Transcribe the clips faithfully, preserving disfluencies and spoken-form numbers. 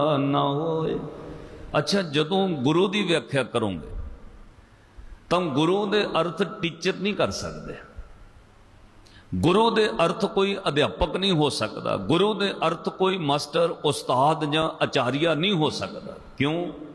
ना होए। अच्छा, जदों गुरु की व्याख्या करोगे तो गुरु के अर्थ टीचर नहीं कर सकते, गुरु के अर्थ कोई अध्यापक नहीं हो सकता, गुरु के अर्थ कोई मास्टर उस्ताद या आचार्य नहीं हो सकता। क्यों?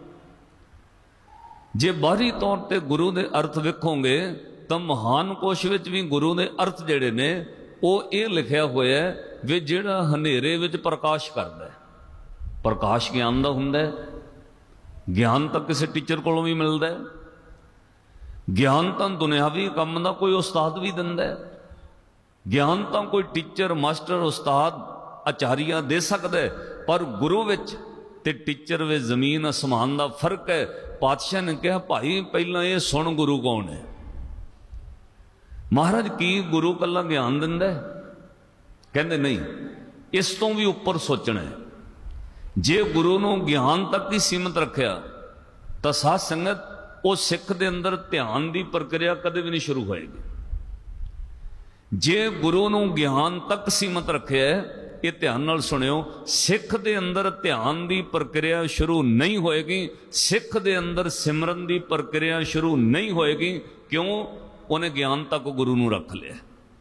जे बाहरी तौर पर गुरु के अर्थ वेखोगे तो महान कोश विच भी गुरु के अर्थ जिहड़े ने वो ये लिखा हुआ है भी जिहड़ा हनेरे विच प्रकाश करता है। प्रकाश ज्ञान का हुंदा है, ज्ञान तो किसी टीचर कोलों भी मिलता है, ज्ञान तो दुनियावी काम का कोई उस्ताद भी दिंदा है, ज्ञान तो कोई टीचर मास्टर उस्ताद आचार्य दे सकता है। पर गुरु विच ते टीचर विच जमीन आसमान का फर्क है। पातशाह ने कहा भाई पहला ये सुन गुरु कौन है। महाराज की गुरु कला ज्ञान दिंदा है? कहते नहीं, इस तो भी उपर सोचना है। जे गुरु नूं ज्ञान तक ही सीमित रखिया तो साध संगत वो सिख दे अंदर ध्यान की प्रक्रिया कदे भी नहीं शुरू होएगी। जे गुरु नूं ज्ञान तक सीमित रखे है, ये ध्यान नाल सुनियो, सिख दे अंदर ध्यान की प्रक्रिया शुरू नहीं होएगी, सिख दे अंदर सिमरन की प्रक्रिया शुरू नहीं होएगी। क्यों? उन्हें ज्ञान तक गुरु नूं रख लिया।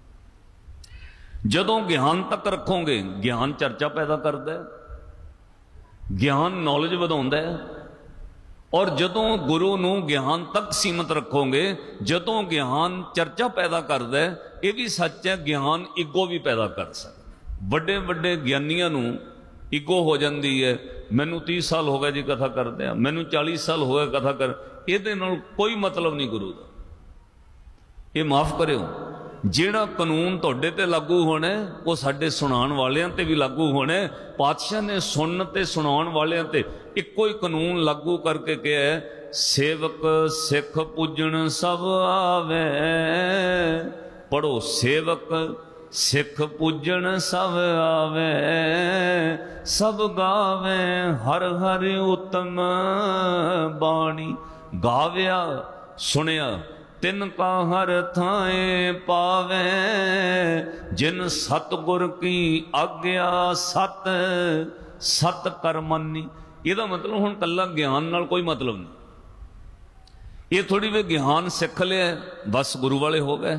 जदों ज्ञान तक रखोगे, ज्ञान चर्चा पैदा करता है, ज्ञान नॉलेज वधाउंदा है। और जदों गुरु नूं ज्ञान तक सीमित रखोगे, जदों ज्ञान चर्चा पैदा करता है, यह भी सच है ज्ञान ईगो भी पैदा कर सकता। बड़े बड़े ज्ञानियों नूं ईगो हो जाती है, मैनू तीस साल हो गए जी कथा करते हैं, मैनू चालीस साल हो गए कथा कर, ये कोई मतलब नहीं गुरु का। ये माफ करियो, जिहड़ा कानून तुहाडे ते लागू होना वो साडे सुनाण वालियां ते भी लागू होना। पातशाह ने सुन ते सुनाउण वालियां ते इक्को ही कानून लागू करके कहा है, सेवक सिख पूजन सब आवे। पढ़ो, सेवक सिख पूजन सब आवे, सब गावे हर हर उत्तम बाणी। गाव्या सुनिया तिन का हर थाए पावे, जिन सतगुर की आग्या सत सत कर मनी। यदा मतलब हुण कल्ला ज्ञान नाल कोई मतलब नहीं। ये थोड़ी वे ज्ञान सिख लिया बस गुरु वाले हो गए।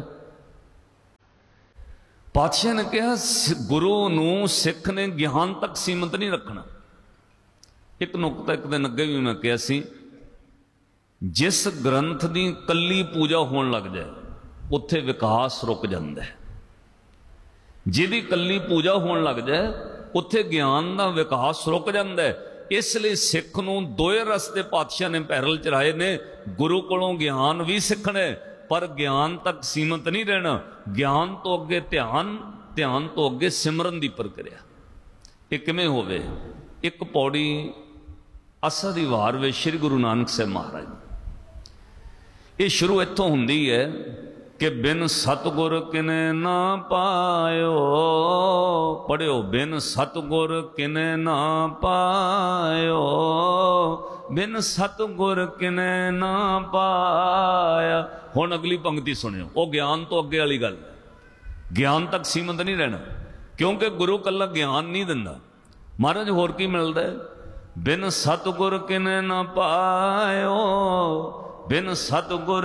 पातशाह ने कहा गुरु नूं सिख ने ज्ञान तक सीमित नहीं रखना। एक नुकता एक दिन अगे भी मैं कहा सी, जिस ग्रंथ की कली पूजा होने लग जाए उत्थे विकास रुक जाता है। जिहदी कली पूजा होने लग जाए उत्थे ज्ञान का विकास रुक जाता है। इसलिए सिख नूं दोए रस्ते पातशाह ने पैरल चलाए ने। गुरु कोलों ज्ञान भी सीखना है पर ज्ञान तक सीमित नहीं रहना। ज्ञान तो अगे ध्यान, ध्यान तो अगे सिमरन की प्रक्रिया। ये किवें होवे? एक पौड़ी असा दी वार वे श्री गुरु नानक साहब महाराज, ये शुरू इत्थों हुंदी है कि बिन सतगुर किने ना पायो। पढ़ियो, बिन सतगुर किने ना पायो, बिन सतगुर किने ना पाया। हुण अगली पंक्ति सुनियो, वो ज्ञान तो अगे वाली गल, ज्ञान तक सीमित नहीं रहना। क्योंकि गुरु कल्ला ज्ञान नहीं दिंदा। महाराज होर की मिलदा है? बिन सतगुर किने ना पायो, बिन सतगुर